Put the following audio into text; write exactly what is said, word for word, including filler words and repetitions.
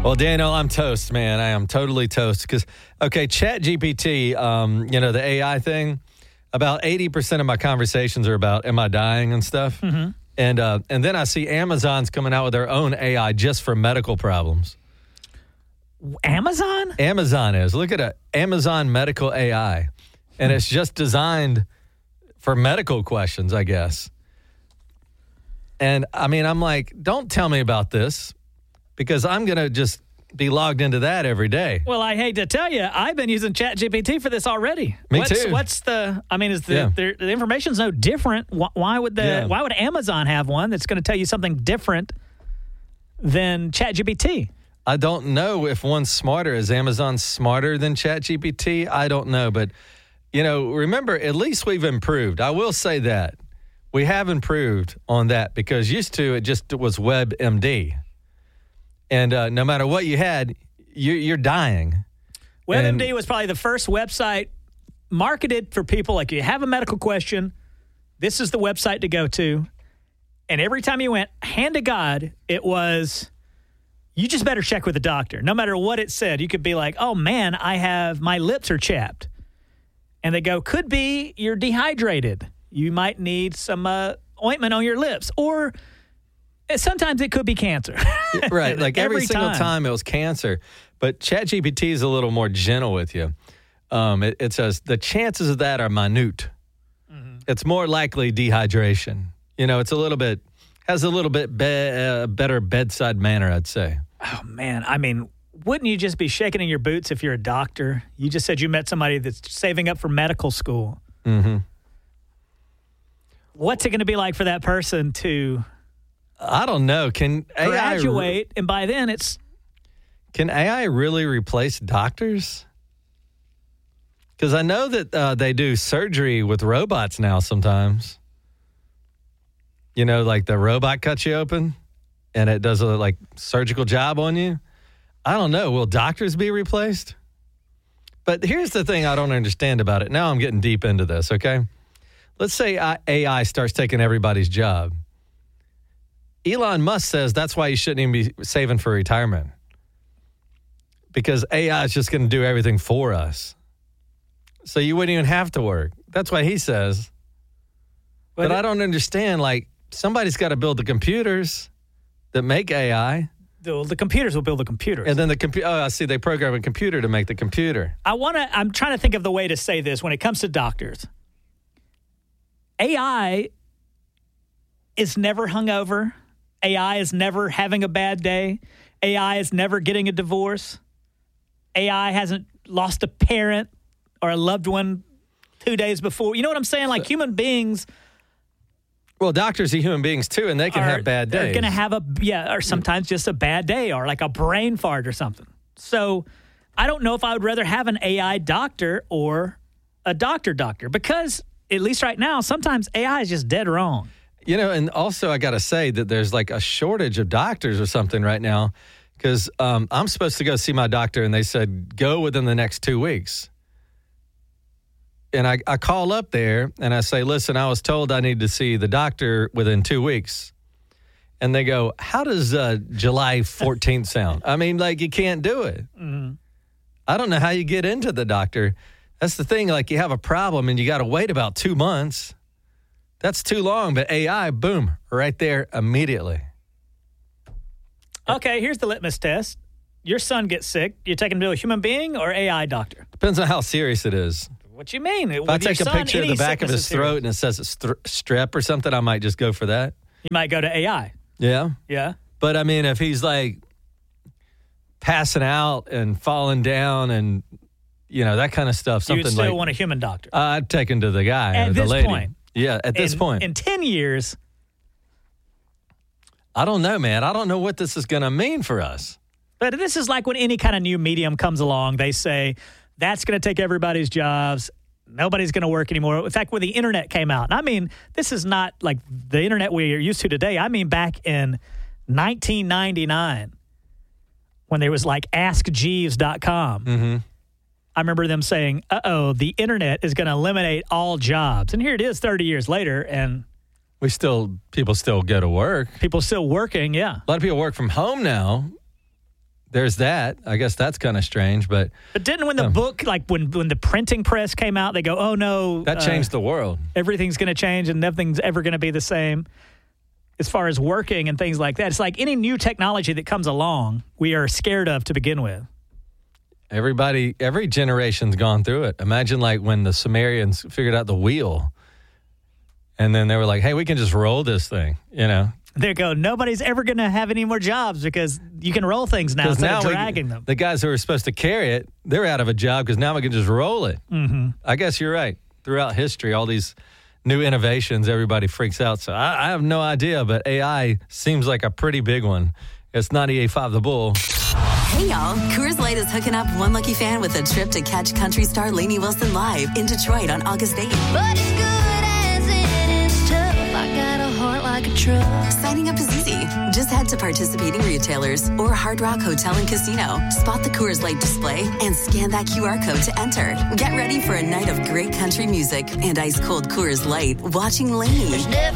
Well, Daniel, I'm toast, man. I am totally toast. Because, okay, ChatGPT, um, you know, the A I thing, about eighty percent of my conversations are about, am I dying and stuff? Mm-hmm. And uh, and then I see Amazon's coming out with their own A I just for medical problems. Amazon? Amazon is. Look at it. Amazon Medical A I. And it's just designed for medical questions, I guess. And, I mean, I'm like, don't tell me about this. Because I'm going to just be logged into that every day. Well, I hate to tell you, I've been using ChatGPT for this already. Me what's, too. What's the? I mean, is the Yeah. the, the information's no different? Why, why would the? Yeah. Why would Amazon have one that's going to tell you something different than ChatGPT? I don't know if one's smarter. Is Amazon smarter than ChatGPT? I don't know. But, you know, remember, at least we've improved. I will say that. We have improved on that because used to it just was WebMD. And uh, no matter what you had, you, you're dying. WebMD And- was probably the first website marketed for people like you have a medical question, this is the website to go to. And every time you went, hand to God, it was, you just better check with the doctor. No matter what it said, you could be like, oh, man, I have, my lips are chapped. And they go, could be you're dehydrated. You might need some uh, ointment on your lips. Or sometimes it could be cancer. Right. Like every, Every single time. time it was cancer. But ChatGPT is a little more gentle with you. Um, it, it says the chances of that are minute. Mm-hmm. It's more likely dehydration. You know, it's a little bit, has a little bit be, uh, better bedside manner, I'd say. Oh, man. I mean, wouldn't you just be shaking in your boots if you're a doctor? You just said you met somebody that's saving up for medical school. Mm-hmm. What's it going to be like for that person to I don't know. Can A I graduate, and by then it's... Can A I really replace doctors? Because I know that uh, they do surgery with robots now sometimes. You know, like the robot cuts you open and it does a like surgical job on you. I don't know. Will doctors be replaced? But here's the thing I don't understand about it. Now I'm getting deep into this, okay? Let's say A I starts taking everybody's job. Elon Musk says that's why you shouldn't even be saving for retirement. Because A I is just going to do everything for us. So you wouldn't even have to work. That's what he says. But, But I it- don't understand. Like, somebody's got to build the computers that make A I. The, the computers will build the computers. And then the computer, oh, I see, they program a computer to make the computer. I want to, I'm trying to think of the way to say this when it comes to doctors. A I is never hungover. A I is never having a bad day. A I is never getting a divorce. A I hasn't lost a parent or a loved one two days before. You know what I'm saying? Like human beings Well, doctors are human beings too, and they can are, have bad days. They're going to have a, yeah, or sometimes just a bad day or like a brain fart or something. So I don't know if I would rather have an A I doctor or a doctor doctor because at least right now, sometimes A I is just dead wrong. You know, and also I got to say that there's like a shortage of doctors or something right now because um, I'm supposed to go see my doctor and they said, go within the next two weeks. And I, I call up there and I say, listen, I was told I need to see the doctor within two weeks. And they go, how does uh, July fourteenth sound? I mean, like you can't do it. Mm-hmm. I don't know how you get into the doctor. That's the thing. Like you have a problem and you got to wait about two months. That's too long, but A I, boom, right there immediately. Okay, here's the litmus test. Your son gets sick. You take him to a human being or A I doctor? Depends on how serious it is. What you mean? If I take a picture of the back of his throat and it says it's str- strep or something, I might just go for that. You might go to A I. Yeah. Yeah. But, I mean, if he's, like, passing out and falling down and, you know, that kind of stuff, You something would still like... want a human doctor. Uh, I'd take him to the guy At or the this lady. point. Yeah, at this in, point. In ten years, I don't know, man. I don't know what this is going to mean for us. but this is like when any kind of new medium comes along, they say, that's going to take everybody's jobs. Nobody's going to work anymore. In fact, when the internet came out, and I mean, this is not like the internet we're used to today. I mean, back in nineteen ninety-nine, when there was like ask jeeves dot com, Mm-hmm. I remember them saying, uh-oh, the internet is going to eliminate all jobs. And here it is thirty years later, and We still, people still go to work. people still working, yeah. A lot of people work from home now, there's that. I guess that's kind of strange, but But didn't when the um, book, like when, when the printing press came out, they go, oh, no. that uh, changed the world. Everything's going to change and nothing's ever going to be the same as far as working and things like that. It's like any new technology that comes along, we are scared of to begin with. Everybody, every generation's gone through it. Imagine like when the Sumerians figured out the wheel, and then they were like, hey, we can just roll this thing, you know? They go, nobody's ever going to have any more jobs because you can roll things now 'Cause instead now of we- dragging them. The guys who are supposed to carry it, they're out of a job because now we can just roll it. Mm-hmm. I guess you're right. Throughout history, all these new innovations, everybody freaks out. So I, I have no idea, but A I seems like a pretty big one. It's ninety-eight point five The Bull. Hey, y'all. Coors Light is hooking up one lucky fan with a trip to catch country star Lainey Wilson live in Detroit on August eighth. But as good as it is tough, I got a heart like a truck. Signing up is easy. Just head to participating retailers or Hard Rock Hotel and Casino. Spot the Coors Light display and scan that Q R code to enter. Get ready for a night of great country music and ice-cold Coors Light watching Lainey.